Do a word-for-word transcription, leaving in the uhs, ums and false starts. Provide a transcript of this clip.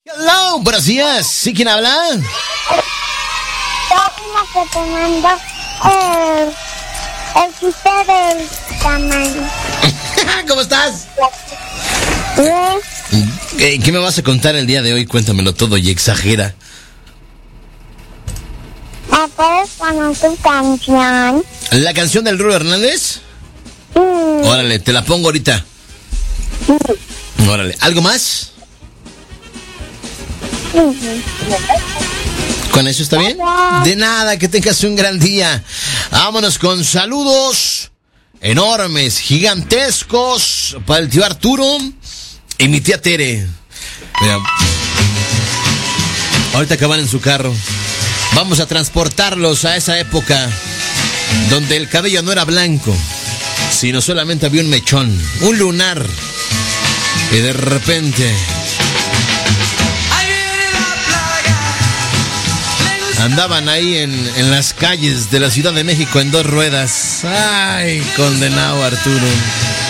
Hello, buenos días. ¿Sí quién habla? Página que te mando el, el chiste del tamaño. ¿Cómo estás? ¿Sí? ¿Qué, ¿Qué me vas a contar el día de hoy? Cuéntamelo todo y exagera. ¿Me puedes poner tu canción? ¿La canción del Rulo Hernández? Sí. Órale, te la pongo ahorita. Sí. Órale, ¿algo más? Sí. ¿Con eso está bien? De nada, que tengas un gran día. Vámonos con saludos enormes, gigantescos para el tío Arturo y mi tía Tere. Mira, ahorita que van en su carro, vamos a transportarlos a esa época donde el cabello no era blanco, sino solamente había un mechón, un lunar. Y de repente andaban ahí en, en las calles de la Ciudad de México en dos ruedas. Ay, condenado Arturo.